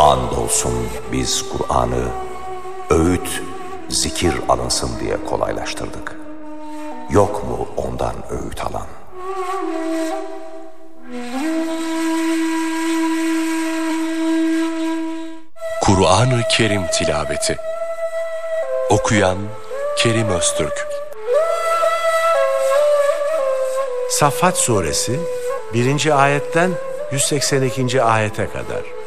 Andolsun biz Kur'an'ı öğüt, zikir alınsın diye kolaylaştırdık. Yok mu ondan öğüt alan? Kur'an-ı Kerim tilaveti. Okuyan Kerim Öztürk. Saffat Suresi 1. ayetten 182. ayete kadar.